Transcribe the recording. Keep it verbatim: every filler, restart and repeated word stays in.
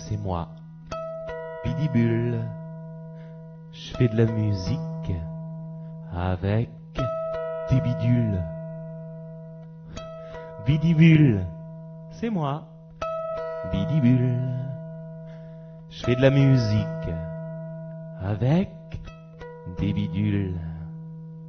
c'est moi, Bidibule. Je fais de la musique avec des bidules. Bidibule, c'est moi, Bidibule. Je fais de la musique avec des bidules.